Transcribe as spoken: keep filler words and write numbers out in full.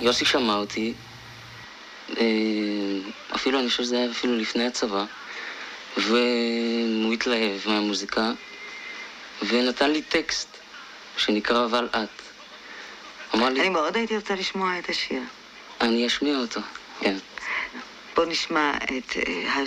יוסי שמע אותי, אפילו אני חושב שזה היה אפילו לפני הצבא, והוא התלהב מהמוזיקה, ונתן לי טקסט שנקרא אבל את. לי, אני מאוד הייתי רוצה לשמוע את השיר. אני אשמיע אותו, כן. בוא נשמע את